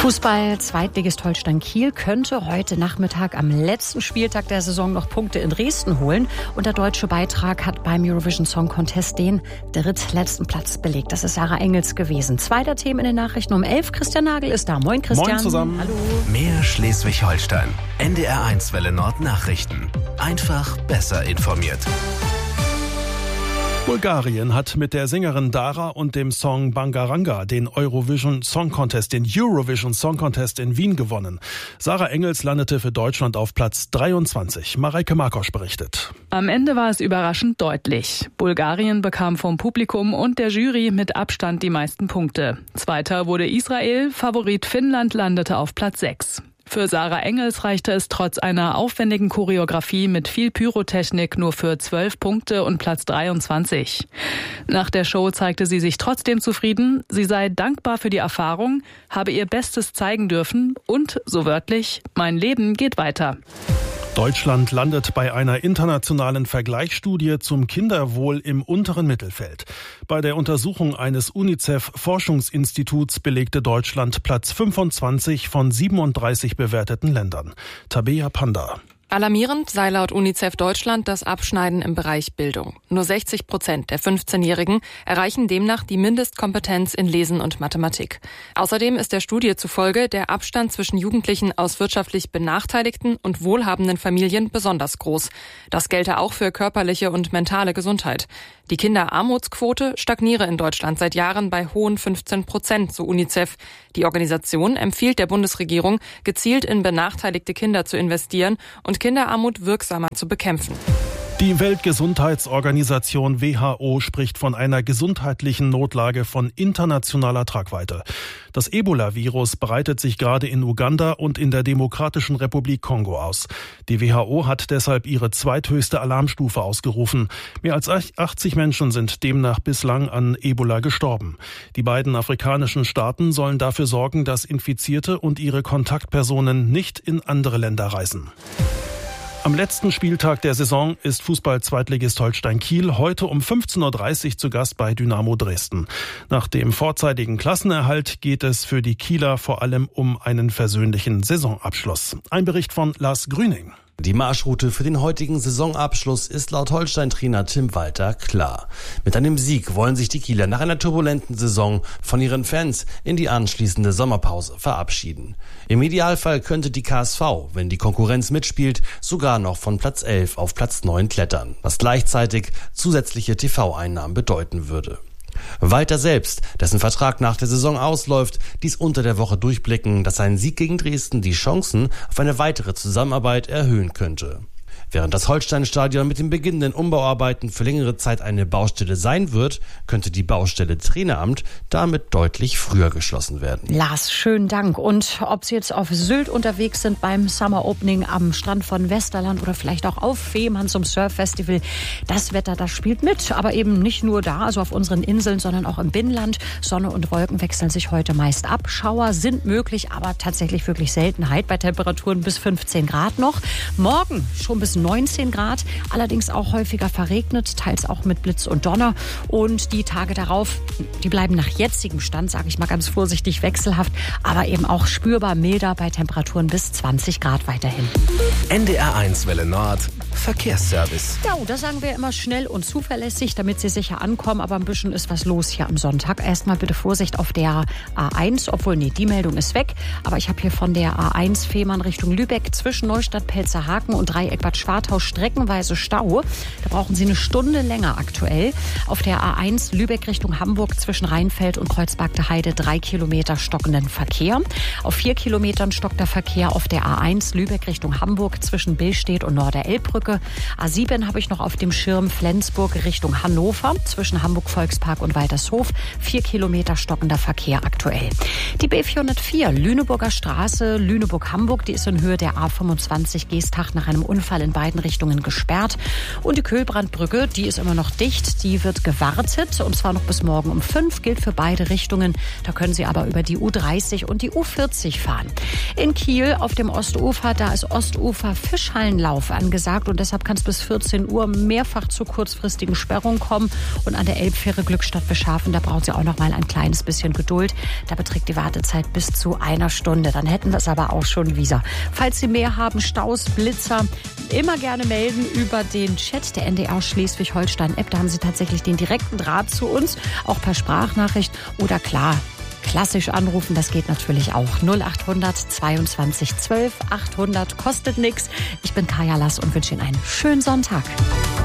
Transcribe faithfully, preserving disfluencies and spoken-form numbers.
Fußball, Zweitligist Holstein Kiel könnte heute Nachmittag am letzten Spieltag der Saison noch Punkte in Dresden holen. Und der deutsche Beitrag hat beim Eurovision Song Contest den drittletzten Platz belegt. Das ist Sarah Engels gewesen. Zweiter Themen in den Nachrichten um elf. Christian Nagel ist da. Moin, Christian. Moin zusammen. Hallo. Mehr Schleswig-Holstein. N D R eins Welle Nord Nachrichten. Einfach besser informiert. Bulgarien hat mit der Sängerin Dara und dem Song Bangaranga den Eurovision Song Contest, den Eurovision Song Contest in Wien gewonnen. Sarah Engels landete für Deutschland auf Platz dreiundzwanzig. Mareike Markosch berichtet. Am Ende war es überraschend deutlich. Bulgarien bekam vom Publikum und der Jury mit Abstand die meisten Punkte. Zweiter wurde Israel, Favorit Finnland landete auf Platz sechs. Für Sarah Engels reichte es trotz einer aufwendigen Choreografie mit viel Pyrotechnik nur für zwölf Punkte und Platz dreiundzwanzig. Nach der Show zeigte sie sich trotzdem zufrieden. Sie sei dankbar für die Erfahrung, habe ihr Bestes zeigen dürfen und, so wörtlich, mein Leben geht weiter. Deutschland landet bei einer internationalen Vergleichsstudie zum Kinderwohl im unteren Mittelfeld. Bei der Untersuchung eines UNICEF-Forschungsinstituts belegte Deutschland Platz fünfundzwanzig von siebenunddreißig bewerteten Ländern. Tabea Panda. Alarmierend sei laut UNICEF Deutschland das Abschneiden im Bereich Bildung. Nur sechzig Prozent der fünfzehnjährigen erreichen demnach die Mindestkompetenz in Lesen und Mathematik. Außerdem ist der Studie zufolge der Abstand zwischen Jugendlichen aus wirtschaftlich benachteiligten und wohlhabenden Familien besonders groß. Das gelte auch für körperliche und mentale Gesundheit. Die Kinderarmutsquote stagniere in Deutschland seit Jahren bei hohen fünfzehn Prozent, so UNICEF. Die Organisation empfiehlt der Bundesregierung, gezielt in benachteiligte Kinder zu investieren und Kinderarmut wirksamer zu bekämpfen. Die Weltgesundheitsorganisation W H O spricht von einer gesundheitlichen Notlage von internationaler Tragweite. Das Ebola-Virus breitet sich gerade in Uganda und in der Demokratischen Republik Kongo aus. Die W H O hat deshalb ihre zweithöchste Alarmstufe ausgerufen. Mehr als achtzig Menschen sind demnach bislang an Ebola gestorben. Die beiden afrikanischen Staaten sollen dafür sorgen, dass Infizierte und ihre Kontaktpersonen nicht in andere Länder reisen. Am letzten Spieltag der Saison ist Fußball-Zweitligist Holstein Kiel heute um fünfzehn Uhr dreißig zu Gast bei Dynamo Dresden. Nach dem vorzeitigen Klassenerhalt geht es für die Kieler vor allem um einen versöhnlichen Saisonabschluss. Ein Bericht von Lars Grüning. Die Marschroute für den heutigen Saisonabschluss ist laut Holstein-Trainer Tim Walter klar. Mit einem Sieg wollen sich die Kieler nach einer turbulenten Saison von ihren Fans in die anschließende Sommerpause verabschieden. Im Idealfall könnte die K S V, wenn die Konkurrenz mitspielt, sogar noch von Platz elf auf Platz neun klettern, was gleichzeitig zusätzliche T V-Einnahmen bedeuten würde. Walter selbst, dessen Vertrag nach der Saison ausläuft, ließ unter der Woche durchblicken, dass ein Sieg gegen Dresden die Chancen auf eine weitere Zusammenarbeit erhöhen könnte. Während das Holstein-Stadion mit den beginnenden Umbauarbeiten für längere Zeit eine Baustelle sein wird, könnte die Baustelle Traineramt damit deutlich früher geschlossen werden. Lars, schönen Dank. Und ob Sie jetzt auf Sylt unterwegs sind beim Summer Opening am Strand von Westerland oder vielleicht auch auf Fehmarn zum Surf-Festival, das Wetter, das spielt mit. Aber eben nicht nur da, also auf unseren Inseln, sondern auch im Binnenland. Sonne und Wolken wechseln sich heute meist ab. Schauer sind möglich, aber tatsächlich wirklich Seltenheit bei Temperaturen bis fünfzehn Grad noch. Morgen schon bis neunzehn Grad, allerdings auch häufiger verregnet, teils auch mit Blitz und Donner. Und die Tage darauf, die bleiben nach jetzigem Stand, sage ich mal ganz vorsichtig, wechselhaft, aber eben auch spürbar milder bei Temperaturen bis zwanzig Grad weiterhin. N D R eins Welle Nord Verkehrsservice. Ja, das sagen wir immer schnell und zuverlässig, damit Sie sicher ankommen, aber ein bisschen ist was los hier am Sonntag. Erstmal bitte Vorsicht auf der A eins, obwohl, nee, die Meldung ist weg, aber ich habe hier von der A eins Fehmarn Richtung Lübeck zwischen Neustadt-Pelzerhaken und Dreieck Bad Schwartau streckenweise Stau. Da brauchen Sie eine Stunde länger aktuell. Auf der A eins Lübeck Richtung Hamburg zwischen Rheinfeld und Kreuzbergter Heide drei Kilometer stockenden Verkehr. Auf vier Kilometern stockt der Verkehr auf der A eins Lübeck Richtung Hamburg zwischen Billstedt und Norderelbbrücke. A sieben habe ich noch auf dem Schirm Flensburg Richtung Hannover zwischen Hamburg Volkspark und Waltershof. Vier Kilometer stockender Verkehr aktuell. Die B vierhundertvier Lüneburger Straße Lüneburg-Hamburg, die ist in Höhe der A fünfundzwanzig Geestach nach einem Unfall in Bad beiden Richtungen gesperrt. Und die Köhlbrandbrücke, die ist immer noch dicht. Die wird gewartet und zwar noch bis morgen um fünf. Gilt für beide Richtungen. Da können Sie aber über die U dreißig und die U vierzig fahren. In Kiel auf dem Ostufer, da ist Ostufer Fischhallenlauf angesagt und deshalb kann es bis vierzehn Uhr mehrfach zu kurzfristigen Sperrungen kommen. Und an der Elbfähre Glückstadt Beschafen, da brauchen Sie auch noch mal ein kleines bisschen Geduld. Da beträgt die Wartezeit bis zu einer Stunde. Dann hätten wir es aber auch schon wieder. Falls Sie mehr haben, Staus, Blitzer, immer gerne melden über den Chat der N D R Schleswig-Holstein-App. Da haben Sie tatsächlich den direkten Draht zu uns, auch per Sprachnachricht oder klar, klassisch anrufen, das geht natürlich auch. null acht hundert zweiundzwanzig zwölf achthundert kostet nichts. Ich bin Kaya Lass und wünsche Ihnen einen schönen Sonntag.